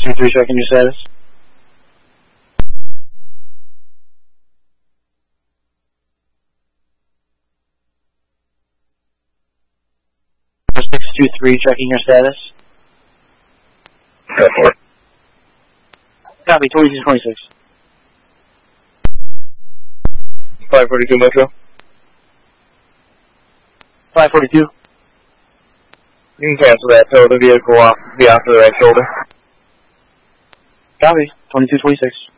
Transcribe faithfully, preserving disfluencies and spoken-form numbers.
two three, checking your status. six two three, checking your status. ten four. Copy, twenty-two twenty-six. five forty-two Metro. five forty-two. You can cancel that, tow the vehicle off, be off to the right shoulder. Copy, twenty-two twenty-six.